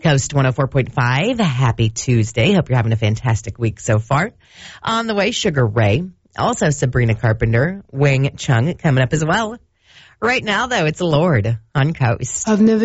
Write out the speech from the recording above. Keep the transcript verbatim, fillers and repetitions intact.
Coast one oh four point five. Happy Tuesday. Hope you're having a fantastic week so far. On the way, Sugar Ray. Also Sabrina Carpenter, Wing Chung coming up as well. Right now, though, it's Lord on Coast. I've never